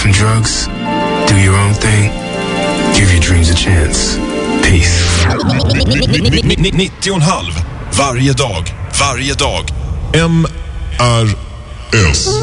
from drugs, do your own thing, give your dreams a chance. Peace. 90,5 varje dag. MRS.